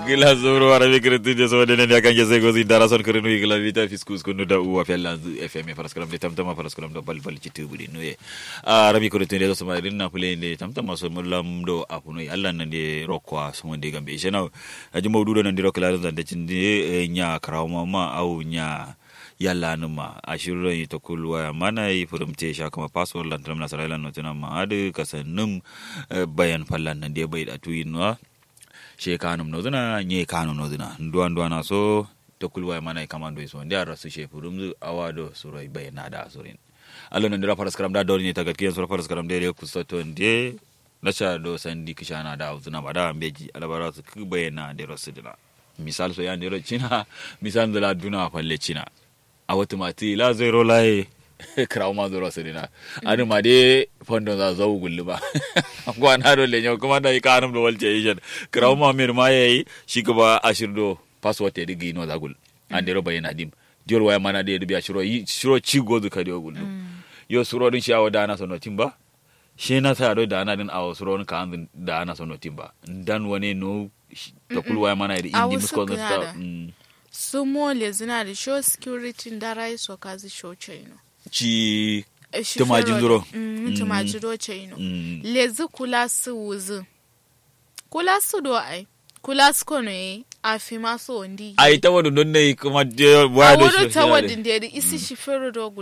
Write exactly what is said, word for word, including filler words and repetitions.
gila zoro arabi kretu je so denen ya kanje sego si darason krenu gila vita fiskus kunu da uwa fella fm faraskaram de tamtama faraskaram do bal bal citu budi no ye arabi kretu de so ma rinna pule de tamtama so mulam do apuno Allah nan de rokwa so de gambe jena aji mawdudo nan de rokla zan de cinde nya karawma ma au nya yalla numa ashiru yi to kulwa mana yi furumte sha kuma password lan tram nasara no tana ma adu kasanum bayan fallan nan de bai da tuyin she kanum no zuna nye kanum no zuna ndwa ndwa na so to kulwa mana kama ndo so ndia rasu she furum awado surai bayna da surin allo ndira faras karam da dori ne tagat kiyan sura faras karam de ku soto nde nacha do sandi kishana da zuna bada ambeji alabara su ku bayna de rasu dina misal so yan de china misal da duna falle china awutumati la zero lai krauma zero sedina anu made fondo za zo gulluba gwana do lenyo kuma da ikanum do walce yishan krauma mir ma yayi shi gaba ashirdo password te digi no za gul andero bayina dim jor waya mana de biya shiro shiro ci gozu ka de gullu yo suro din shawo dana sono timba she na sa do dana din awo suro ka an dana sono timba dan wane no to kulwa mana de indi musko da sumo le zina da show security da rai so kazi show chaino ci tumajinduro mm tumajiro chaino le zu kula su wuzu kula su do ai kula su kono yi afi maso ndi ai tawadun don ne kuma wa do shi tawadun da isi shi fero do